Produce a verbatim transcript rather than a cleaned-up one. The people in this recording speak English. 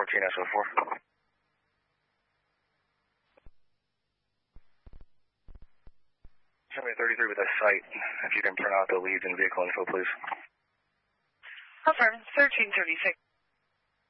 fourteen S O four. seventy thirty-three with a site. If you can print out the leads and vehicle info, please. Confirm, thirteen thirty-six.